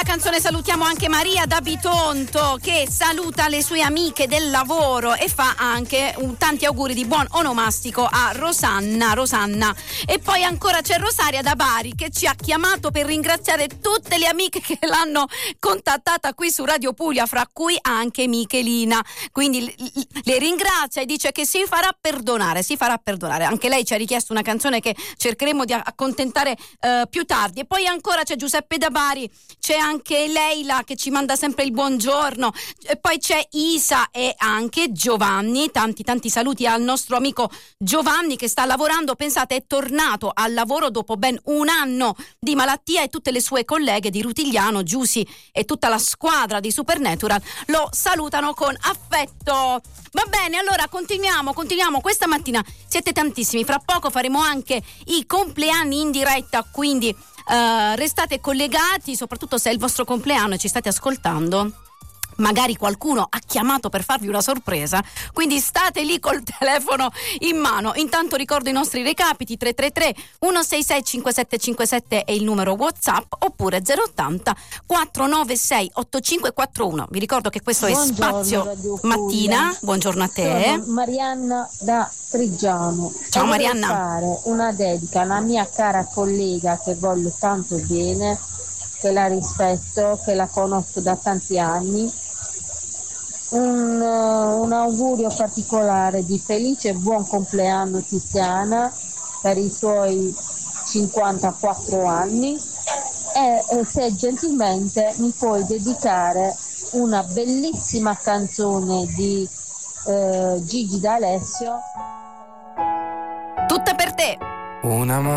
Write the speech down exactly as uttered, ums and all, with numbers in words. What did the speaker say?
canzone salutiamo anche Maria da Bitonto, che saluta le sue amiche del lavoro e fa anche un, tanti auguri di buon onomastico a Rosanna Rosanna. E poi ancora c'è Rosaria da Bari, che ci ha chiamato per ringraziare tutte le amiche che l'hanno contattata qui su Radio Puglia, fra cui anche Michelina. Quindi le ringrazia e dice che si farà perdonare, si farà perdonare. Anche lei ci ha richiesto una canzone che cercheremo di accontentare eh, più tardi. E poi ancora c'è Giuseppe da Bari, c'è anche Leila che ci manda sempre il buongiorno, e poi c'è Isa e anche Giovanni. Tanti tanti saluti al nostro amico Giovanni, che sta lavorando, pensate, è tornato al lavoro dopo ben un anno di malattia, e tutte le sue colleghe di Rutigliano, Giusy e tutta la squadra di Supernatural lo salutano con affetto. Va bene, allora continuiamo, continuiamo. Questa mattina siete tantissimi, fra poco faremo anche i compleanni in diretta, quindi uh, restate collegati, soprattutto se è il vostro compleanno e ci state ascoltando. Magari qualcuno ha chiamato per farvi una sorpresa, quindi state lì col telefono in mano. Intanto ricordo i nostri recapiti: tre tre tre uno sei sei cinque sette cinque sette è il numero WhatsApp, oppure zero ottanta quattro nove sei otto cinque quattro uno. Vi ricordo che questo Buongiorno, è Spazio Radio Mattina. Puglia. Buongiorno a te. Sono Marianna da Trigiano. Ciao e Marianna. vorrei fare una dedica alla mia cara collega che voglio tanto bene, che la rispetto, che la conosco da tanti anni. Un, uh, un augurio particolare di felice e buon compleanno Tiziana per i suoi cinquantaquattro anni, e, e se gentilmente mi puoi dedicare una bellissima canzone di uh, Gigi D'Alessio. Tutta per te. Una